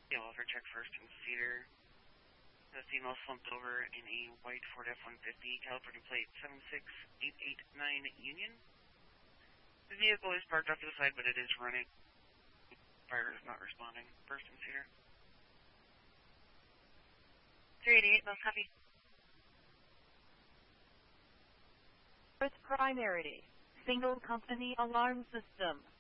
Yeah, welfare check first in Cedar. The female slumped over in a white Ford F-150, calibrated plate 76889 Union. The vehicle is parked off to the side, but it is running. Fire is not responding. First in Cedar. 388, most copy. First primary, single company alarm system.